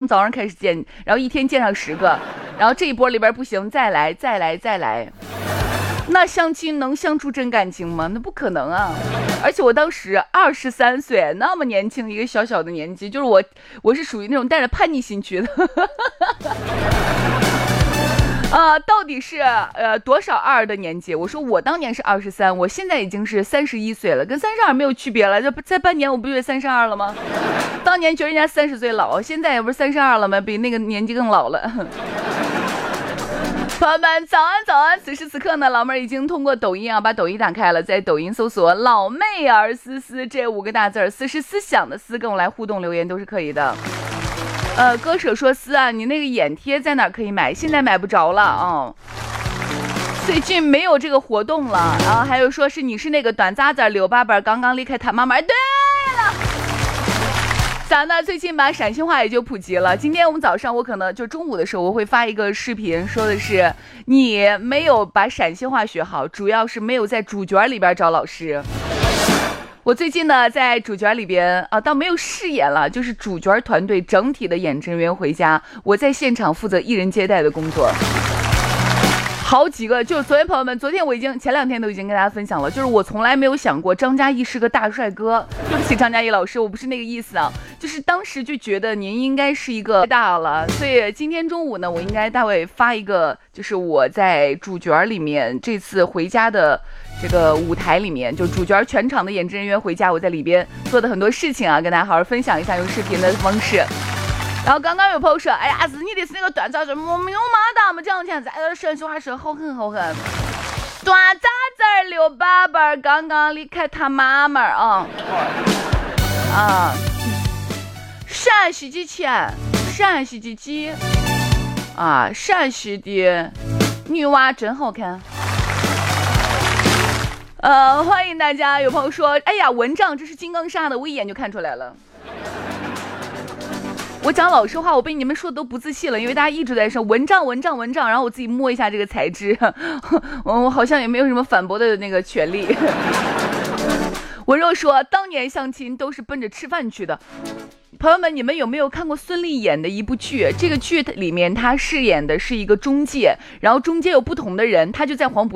早上开始见，然后一天见上10个，然后这一波里边不行，再来。那相亲能相处真感情吗？那不可能啊！而且我当时23岁，那么年轻一个小小的年纪，就是我是属于那种带着叛逆心去的。到底是多少2的年纪？我说我当年是23，我现在已经是31岁了，跟32没有区别了。这在半年我不就32了吗？当年觉得人家30岁老，现在也不是32了吗？比那个年纪更老了。朋友们，早安！此时此刻呢，老妹儿已经通过抖音把抖音打开了，在抖音搜索"老妹儿思思"这5个大字，思是思想的思，跟我来互动留言都是可以的。歌手说思啊，你那个眼贴在哪可以买？现在买不着了啊。最近没有这个活动了。然后还有说是你是那个短渣子刘爸爸刚刚离开他妈妈。对了。咱呢最近把陕西话也就普及了。今天我们早上我可能就中午的时候我会发一个视频，说的是你没有把陕西话学好，主要是没有在主角里边找老师。我最近呢在主角里边倒没有饰演了，就是主角团队整体的演职人员回家，我在现场负责艺人接待的工作。好几个，就昨天朋友们，前2天都已经跟大家分享了，就是我从来没有想过张嘉译是个大帅哥。对不起张嘉译老师，我不是那个意思啊，就是当时就觉得您应该是一个大了，所以今天中午呢，我应该大概发一个，就是我在主角里面这次回家的这个舞台里面，就主角全场的演职人员回家，我在里边做的很多事情跟大家好好分享一下，用视频的方式。然后刚刚有朋友说，哎呀，是你的是那个短渣子，我没有嘛的，我这两天在陕西话说好狠。短渣子刘爸爸刚刚离开他妈妈陕西几钱？陕西几几？陕西的女娃真好看。欢迎大家。有朋友说，哎呀，蚊帐这是金刚砂的，我一眼就看出来了。我讲老实话，我被你们说的都不自信了，因为大家一直在说蚊帐，然后我自己摸一下这个材质，我好像也没有什么反驳的那个权利。文若说，当年相亲都是奔着吃饭去的。朋友们，你们有没有看过孙俪演的一部剧？这个剧里面她饰演的是一个中介，然后中间有不同的人，她就在黄浦